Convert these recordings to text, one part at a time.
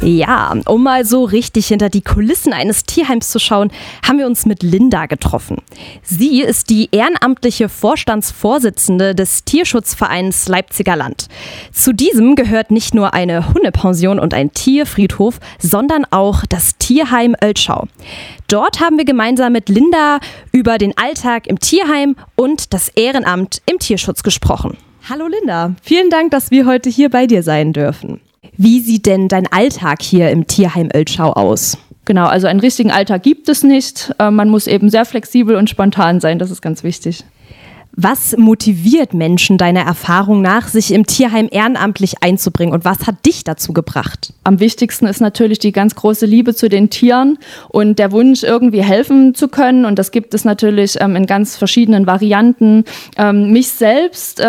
Ja, um mal so richtig hinter die Kulissen eines Tierheims zu schauen, haben wir uns mit Linda getroffen. Sie ist die ehrenamtliche Vorstandsvorsitzende des Tierschutzvereins Leipziger Land. Zu diesem gehört nicht nur eine Hundepension und ein Tierfriedhof, sondern auch das Tierheim Oeltschau. Dort haben wir gemeinsam mit Linda über den Alltag im Tierheim und das Ehrenamt im Tierschutz gesprochen. Hallo Linda, vielen Dank, dass wir heute hier bei dir sein dürfen. Wie sieht denn dein Alltag hier im Tierheim Oeltschau aus? Genau, also einen richtigen Alltag gibt es nicht. Man muss eben sehr flexibel und spontan sein, das ist ganz wichtig. Was motiviert Menschen deiner Erfahrung nach, sich im Tierheim ehrenamtlich einzubringen und was hat dich dazu gebracht? Am wichtigsten ist natürlich die ganz große Liebe zu den Tieren und der Wunsch, irgendwie helfen zu können. Und das gibt es natürlich in ganz verschiedenen Varianten. Mich selbst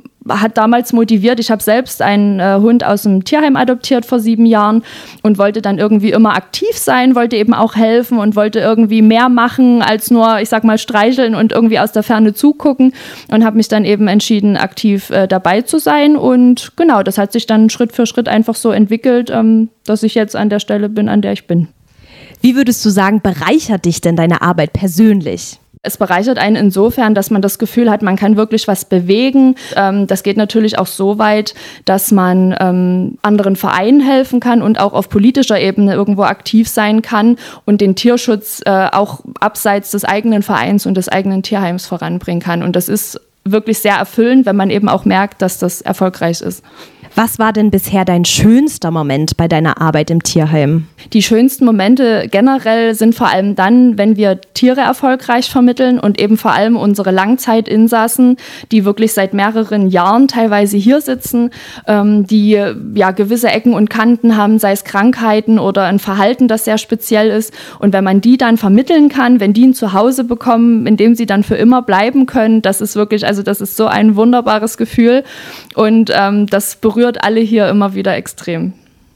hat damals motiviert. Ich habe selbst einen Hund aus dem Tierheim adoptiert vor 7 Jahren und wollte dann irgendwie immer aktiv sein, wollte eben auch helfen und wollte irgendwie mehr machen als nur, ich sag mal, streicheln und irgendwie aus der Ferne zugucken und habe mich dann eben entschieden, aktiv dabei zu sein. Und genau, das hat sich dann Schritt für Schritt einfach so entwickelt, dass ich jetzt an der Stelle bin, an der ich bin. Wie würdest du sagen, bereichert dich denn deine Arbeit persönlich? Es bereichert einen insofern, dass man das Gefühl hat, man kann wirklich was bewegen. Das geht natürlich auch so weit, dass man anderen Vereinen helfen kann und auch auf politischer Ebene irgendwo aktiv sein kann und den Tierschutz auch abseits des eigenen Vereins und des eigenen Tierheims voranbringen kann. Und das ist wirklich sehr erfüllend, wenn man eben auch merkt, dass das erfolgreich ist. Was war denn bisher dein schönster Moment bei deiner Arbeit im Tierheim? Die schönsten Momente generell sind vor allem dann, wenn wir Tiere erfolgreich vermitteln und eben vor allem unsere Langzeitinsassen, die wirklich seit mehreren Jahren teilweise hier sitzen, die ja gewisse Ecken und Kanten haben, sei es Krankheiten oder ein Verhalten, das sehr speziell ist. Und wenn man die dann vermitteln kann, wenn die ein Zuhause bekommen, in dem sie dann für immer bleiben können, das ist wirklich, also das ist so ein wunderbares Gefühl und das berührt alle hier immer wieder extrem.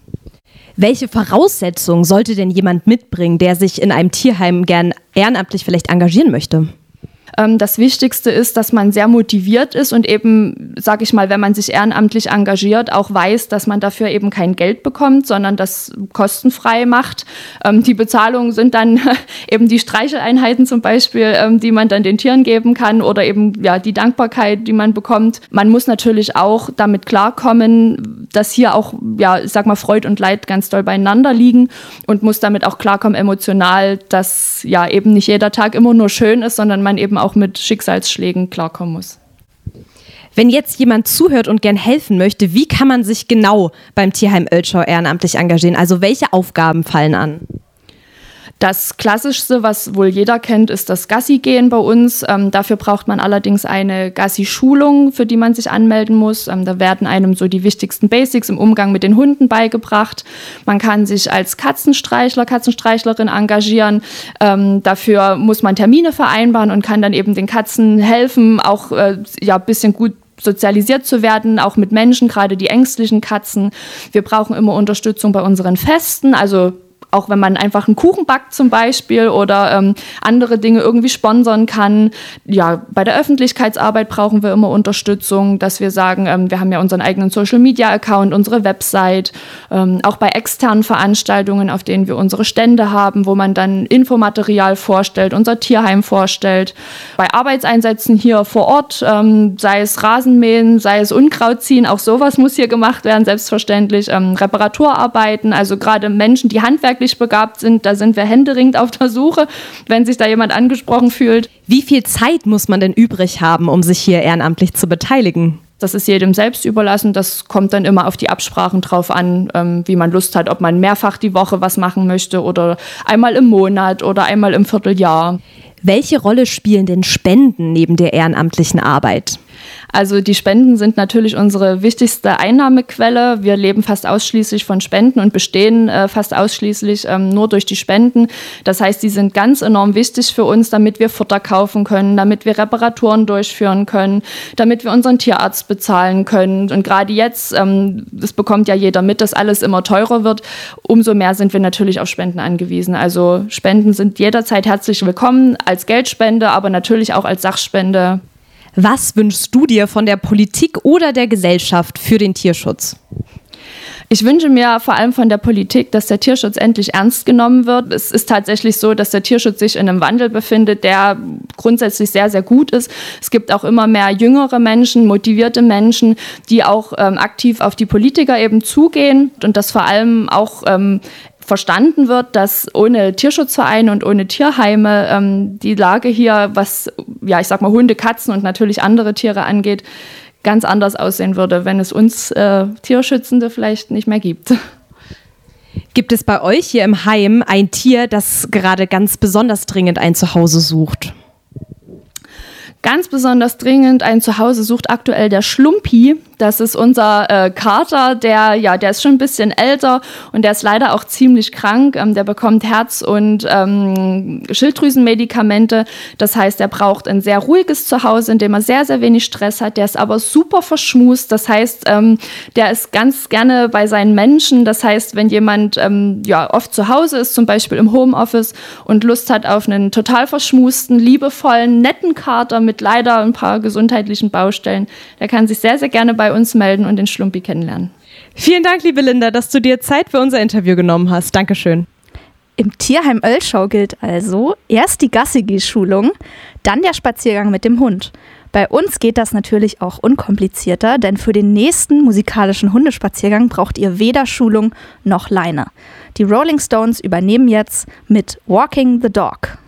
Welche Voraussetzungen sollte denn jemand mitbringen, der sich in einem Tierheim gern ehrenamtlich vielleicht engagieren möchte? Das Wichtigste ist, dass man sehr motiviert ist und eben, sage ich mal, wenn man sich ehrenamtlich engagiert, auch weiß, dass man dafür eben kein Geld bekommt, sondern das kostenfrei macht. Die Bezahlungen sind dann eben die Streicheleinheiten zum Beispiel, die man dann den Tieren geben kann oder eben ja die Dankbarkeit, die man bekommt. Man muss natürlich auch damit klarkommen, dass hier auch, ja, ich sag mal, Freud und Leid ganz doll beieinander liegen und muss damit auch klarkommen emotional, dass ja eben nicht jeder Tag immer nur schön ist, sondern man eben auch mit Schicksalsschlägen klarkommen muss. Wenn jetzt jemand zuhört und gern helfen möchte, wie kann man sich genau beim Tierheim Oeltschau ehrenamtlich engagieren? Also welche Aufgaben fallen an? Das Klassischste, was wohl jeder kennt, ist das Gassi-Gehen bei uns. Dafür braucht man allerdings eine Gassi-Schulung, für die man sich anmelden muss. Da werden einem so die wichtigsten Basics im Umgang mit den Hunden beigebracht. Man kann sich als Katzenstreichler, Katzenstreichlerin engagieren. Dafür muss man Termine vereinbaren und kann dann eben den Katzen helfen, auch ein bisschen gut sozialisiert zu werden, auch mit Menschen, gerade die ängstlichen Katzen. Wir brauchen immer Unterstützung bei unseren Festen, also auch wenn man einfach einen Kuchen backt zum Beispiel oder andere Dinge irgendwie sponsern kann. Ja, bei der Öffentlichkeitsarbeit brauchen wir immer Unterstützung, dass wir sagen, wir haben ja unseren eigenen Social-Media-Account, unsere Website, auch bei externen Veranstaltungen, auf denen wir unsere Stände haben, wo man dann Infomaterial vorstellt, unser Tierheim vorstellt. Bei Arbeitseinsätzen hier vor Ort, sei es Rasenmähen, sei es Unkraut ziehen, auch sowas muss hier gemacht werden, selbstverständlich. Reparaturarbeiten, also gerade Menschen, die handwerklich begabt sind, da sind wir händeringend auf der Suche, wenn sich da jemand angesprochen fühlt. Wie viel Zeit muss man denn übrig haben, um sich hier ehrenamtlich zu beteiligen? Das ist jedem selbst überlassen. Das kommt dann immer auf die Absprachen drauf an, wie man Lust hat, ob man mehrfach die Woche was machen möchte oder einmal im Monat oder einmal im Vierteljahr. Welche Rolle spielen denn Spenden neben der ehrenamtlichen Arbeit? Also die Spenden sind natürlich unsere wichtigste Einnahmequelle. Wir leben fast ausschließlich von Spenden und bestehen fast ausschließlich nur durch die Spenden. Das heißt, die sind ganz enorm wichtig für uns, damit wir Futter kaufen können, damit wir Reparaturen durchführen können, damit wir unseren Tierarzt bezahlen können. Und gerade jetzt, das bekommt ja jeder mit, dass alles immer teurer wird, umso mehr sind wir natürlich auf Spenden angewiesen. Also Spenden sind jederzeit herzlich willkommen, als Geldspende, aber natürlich auch als Sachspende. Was wünschst du dir von der Politik oder der Gesellschaft für den Tierschutz? Ich wünsche mir vor allem von der Politik, dass der Tierschutz endlich ernst genommen wird. Es ist tatsächlich so, dass der Tierschutz sich in einem Wandel befindet, der grundsätzlich sehr, sehr gut ist. Es gibt auch immer mehr jüngere Menschen, motivierte Menschen, die auch aktiv auf die Politiker eben zugehen und das vor allem auch verstanden wird, dass ohne Tierschutzvereine und ohne Tierheime die Lage hier, was Hunde, Katzen und natürlich andere Tiere angeht, ganz anders aussehen würde, wenn es uns Tierschützende vielleicht nicht mehr gibt. Gibt es bei euch hier im Heim ein Tier, das gerade ganz besonders dringend ein Zuhause sucht? Ganz besonders dringend ein Zuhause sucht aktuell der Schlumpi. Das ist unser Kater, der ist schon ein bisschen älter und der ist leider auch ziemlich krank. Der bekommt Herz- und Schilddrüsenmedikamente. Das heißt, er braucht ein sehr ruhiges Zuhause, in dem er sehr, sehr wenig Stress hat. Der ist aber super verschmust. Das heißt, der ist ganz gerne bei seinen Menschen. Das heißt, wenn jemand oft zu Hause ist, zum Beispiel im Homeoffice und Lust hat auf einen total verschmusten, liebevollen, netten Kater mit leider ein paar gesundheitlichen Baustellen, der kann sich sehr, sehr gerne bei uns melden und den Schlumpi kennenlernen. Vielen Dank, liebe Linda, dass du dir Zeit für unser Interview genommen hast. Dankeschön. Im Tierheim Oelschau gilt also erst die Gassi-Schulung, dann der Spaziergang mit dem Hund. Bei uns geht das natürlich auch unkomplizierter, denn für den nächsten musikalischen Hundespaziergang braucht ihr weder Schulung noch Leine. Die Rolling Stones übernehmen jetzt mit Walking the Dog.